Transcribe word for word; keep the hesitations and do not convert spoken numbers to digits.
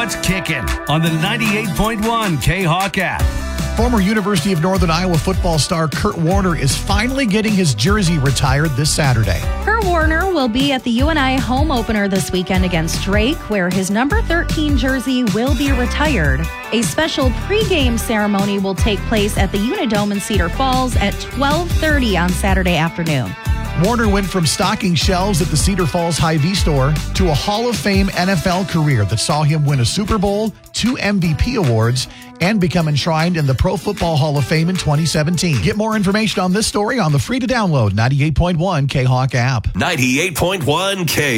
what's kicking on the ninety-eight point one K-Hawk app. Former University of Northern Iowa football star Kurt Warner is finally getting his jersey retired this Saturday. Kurt Warner will be at the U N I home opener this weekend against Drake, where his number thirteen jersey will be retired. A special pregame ceremony will take place at the Unidome in Cedar Falls at twelve thirty on Saturday afternoon. Warner went from stocking shelves at the Cedar Falls Hy-Vee store to a Hall of Fame N F L career that saw him win a Super Bowl, two M V P awards, and become enshrined in the Pro Football Hall of Fame in twenty seventeen. Get more information on this story on the free-to-download ninety-eight point one K-Hawk app. ninety-eight point one K